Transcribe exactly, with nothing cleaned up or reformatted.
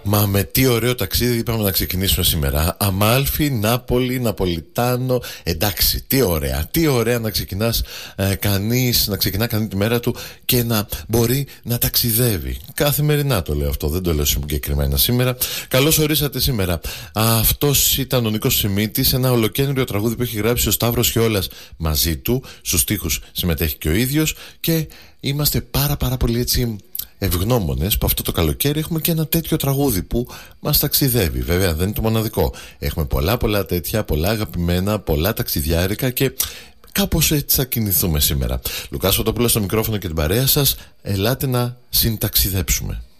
Μα με τι ωραίο ταξίδι είπαμε να ξεκινήσουμε σήμερα. Αμάλφι, Νάπολη, Ναπολιτάνο. Εντάξει, τι ωραία, τι ωραία να ξεκινάς ε, κανείς, να ξεκινά κανείς τη μέρα του και να μπορεί να ταξιδεύει. Καθημερινά το λέω αυτό, δεν το λέω συγκεκριμένα σήμερα. Καλώς ορίσατε σήμερα. Αυτός ήταν ο Νίκος Σιμίτης, ένα ολοκαίνουργιο τραγούδι που έχει γράψει ο Σταύρος Χιόλας μαζί του. Στους στίχους συμμετέχει και ο ίδιος και είμαστε πάρα πάρα πολύ έτσι ευγνώμονες που αυτό το καλοκαίρι έχουμε και ένα τέτοιο τραγούδι που μας ταξιδεύει. Βέβαια δεν είναι το μοναδικό. Έχουμε πολλά πολλά τέτοια, πολλά αγαπημένα, πολλά ταξιδιάρικα και κάπως έτσι θα κινηθούμε σήμερα. Λουκάς Φωτόπουλος στο μικρόφωνο και την παρέα σας. Ελάτε να συνταξιδέψουμε.